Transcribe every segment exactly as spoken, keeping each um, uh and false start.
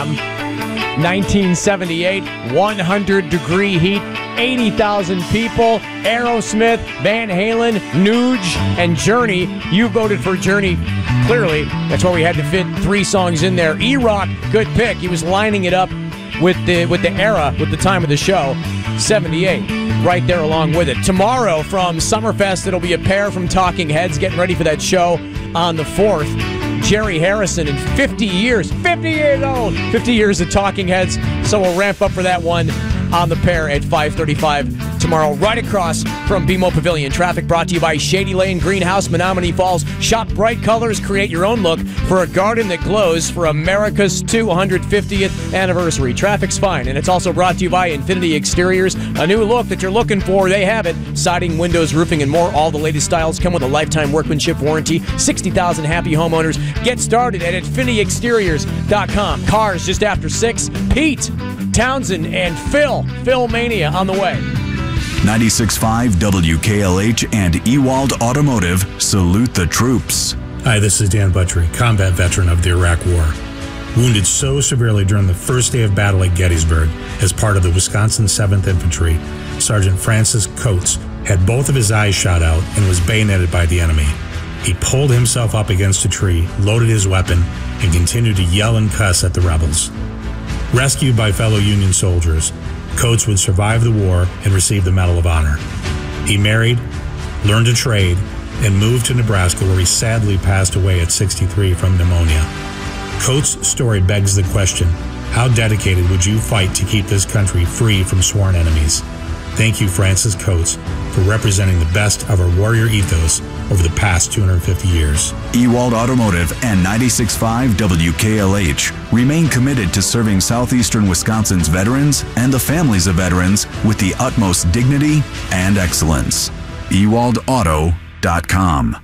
M, nineteen seventy-eight, one hundred degree heat, eighty thousand people, Aerosmith, Van Halen, Nuge, and Journey. You voted for Journey. Clearly, that's why we had to fit three songs in there. E-Rock, good pick. He was lining it up with the with the era, with the time of the show, seventy-eight, right there along with it. Tomorrow from Summerfest, it'll be a pair from Talking Heads, getting ready for that show on the fourth. Jerry Harrison in fifty years, fifty years old, fifty years of Talking Heads, so we'll ramp up for that one on the pair at five thirty-five tomorrow, right across from B M O Pavilion. Traffic brought to you by Shady Lane Greenhouse, Menominee Falls. Shop bright colors, create your own look for a garden that glows for America's two hundred fiftieth anniversary. Traffic's fine, and it's also brought to you by Infinity Exteriors. A new look that you're looking for, they have it. Siding, windows, roofing, and more. All the latest styles come with a lifetime workmanship warranty. sixty thousand happy homeowners. Get started at infinity exteriors dot com. Cars just after six. Pete Townsend and Phil. Phil Mania on the way. ninety-six point five W K L H and Ewald Automotive salute the troops. Hi, this is Dan Buttrey, combat veteran of the Iraq War. Wounded so severely during the first day of battle at Gettysburg as part of the Wisconsin seventh Infantry, Sergeant Francis Coates had both of his eyes shot out and was bayoneted by the enemy. He pulled himself up against a tree, loaded his weapon, and continued to yell and cuss at the rebels. Rescued by fellow Union soldiers, Coates would survive the war and receive the Medal of Honor. He married, learned a trade, and moved to Nebraska, where he sadly passed away at sixty-three from pneumonia. Coates' story begs the question, how dedicated would you fight to keep this country free from sworn enemies? Thank you, Francis Coates, for representing the best of our warrior ethos over the past two hundred fifty years. Ewald Automotive and ninety-six point five W K L H remain committed to serving southeastern Wisconsin's veterans and the families of veterans with the utmost dignity and excellence. ewald auto dot com.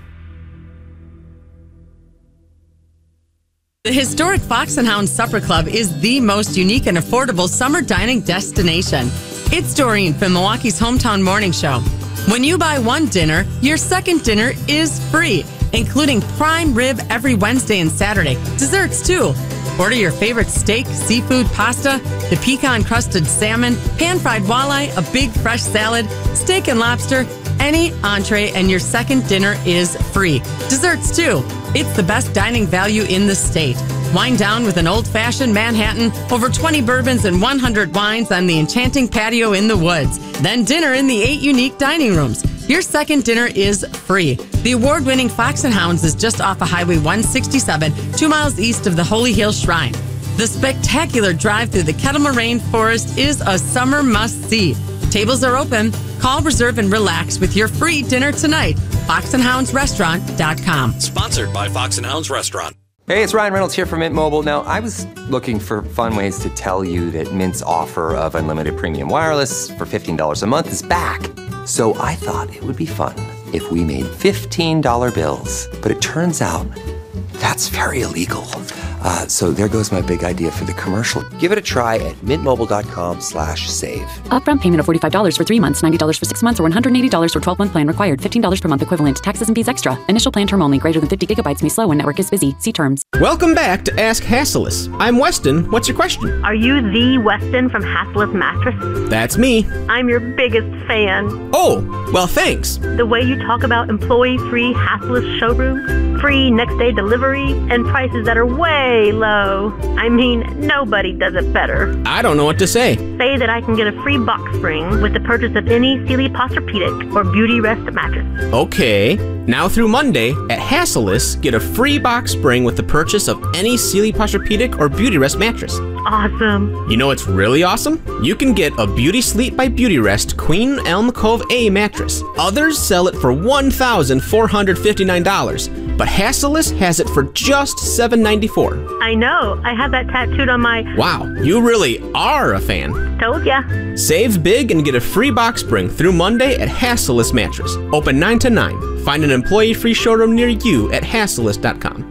The historic Fox and Hound Supper Club is the most unique and affordable summer dining destination. It's Doreen from Milwaukee's Hometown Morning Show. When you buy one dinner, your second dinner is free, including prime rib every Wednesday and Saturday. Desserts, too. Order your favorite steak, seafood, pasta, the pecan-crusted salmon, pan-fried walleye, a big fresh salad, steak and lobster, any entree, and your second dinner is free. Desserts, too. It's the best dining value in the state. Wine down with an old-fashioned Manhattan, over twenty bourbons and one hundred wines on the enchanting patio in the woods. Then dinner in the eight unique dining rooms. Your second dinner is free. The award-winning Fox and Hounds is just off of Highway one sixty-seven, two miles east of the Holy Hill Shrine. The spectacular drive through the Kettle Moraine Forest is a summer must-see. Tables are open. Call, reserve, and relax with your free dinner tonight. fox and hounds restaurant dot com. Sponsored by Fox and Hounds Restaurant. Hey, it's Ryan Reynolds here from Mint Mobile. Now, I was looking for fun ways to tell you that Mint's offer of unlimited premium wireless for fifteen dollars a month is back. So I thought it would be fun if we made fifteen dollar bills. But it turns out that's very illegal. Uh, so there goes my big idea for the commercial. Give it a try at mintmobile.com slash save. Upfront payment of forty-five dollars for three months, ninety dollars for six months, or one hundred eighty dollars for twelve-month plan required. fifteen dollars per month equivalent. Taxes and fees extra. Initial plan term only. Greater than fifty gigabytes may slow when network is busy. See terms. Welcome back to Ask Hassellus. I'm Weston. What's your question? Are you the Weston from Hassellus Mattress? That's me. I'm your biggest fan. Oh, well, thanks. The way you talk about employee-free Hassellus showrooms, free next-day delivery, and prices that are way low. I mean, nobody does it better. I don't know what to say. Say that I can get a free box spring with the purchase of any Sealy Posturepedic or Beauty Rest mattress. Okay. Now through Monday, at Hassellus, get a free box spring with the purchase of any Sealy Posturepedic or Beauty Rest mattress. Awesome. You know what's really awesome? You can get a Beauty Sleep by Beauty Rest Queen Elm Cove A mattress. Others sell it for one thousand four hundred fifty-nine dollars, but Hassellus has it for just seven hundred ninety-four dollars. I know. I have that tattooed on my... Wow, you really are a fan. Told ya. Save big and get a free box spring through Monday at Hassellus Mattress. Open nine to nine. Find an employee-free showroom near you at hassellus dot com.